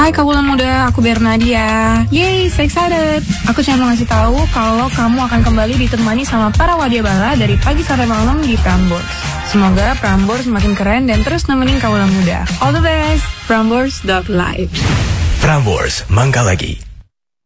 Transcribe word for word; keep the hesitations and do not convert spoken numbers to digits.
Hai Kawulan Muda, aku Bernadia. Yeay, so excited. Aku cuma mau ngasih tahu kalau kamu akan kembali ditemani sama para wadyabala dari pagi sampai malam di Prambors. Semoga Prambors semakin keren dan terus nemenin Kawulan Muda. All the best. Prambors dot live. Prambors, mangga lagi.